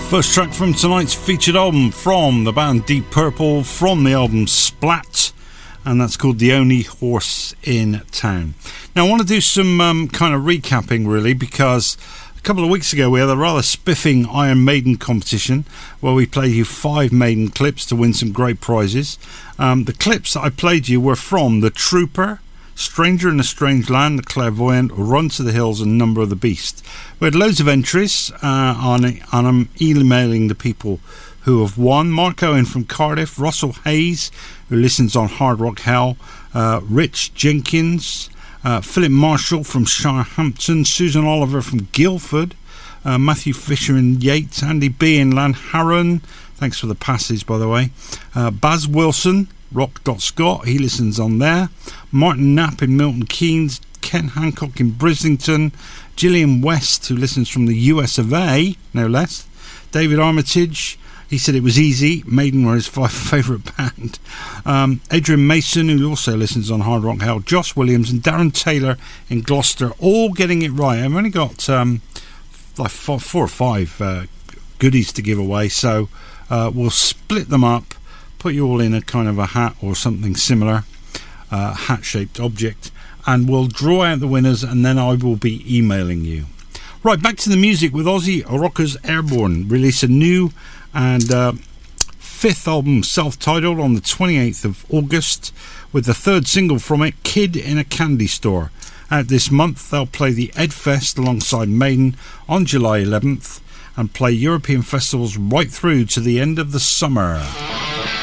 First track from tonight's featured album from the band Deep Purple, from the album Splat, and that's called The Only Horse in Town. Now I want to do some kind of recapping really, because a couple of weeks ago we had a rather spiffing Iron Maiden competition where we played you 5 Maiden clips to win some great prizes. The clips that I played you were from The Trooper, Stranger in a Strange Land, The Clairvoyant, Run to the Hills and Number of the Beast. We had loads of entries on I'm emailing the people who have won. Mark Owen from Cardiff, Russell Hayes, who listens on Hard Rock Hell, Rich Jenkins, Philip Marshall from Shirehampton, Susan Oliver from Guildford, Matthew Fisher in Yates, Andy B in Lanharron, thanks for the passage by the way, Baz Wilson, Rock.Scott, he listens on there, Martin Knapp in Milton Keynes, Ken Hancock in Brislington, Gillian West, who listens from the US of A, no less, David Armitage, he said it was easy, Maiden were his favourite band, Adrian Mason, who also listens on Hard Rock Hell, Josh Williams and Darren Taylor in Gloucester, all getting it right. I've only got like 4 or 5 goodies to give away, so we'll split them up, put you all in a kind of a hat or something similar, hat-shaped object, and we'll draw out the winners, and then I will be emailing you. Right, back to the music with Aussie Rockers Airborne. Release a new and 5th album, self-titled, on the 28th of August, with the 3rd single from it, Kid in a Candy Store. Out this month, they'll play the Edfest alongside Maiden on July 11th and play European festivals right through to the end of the summer.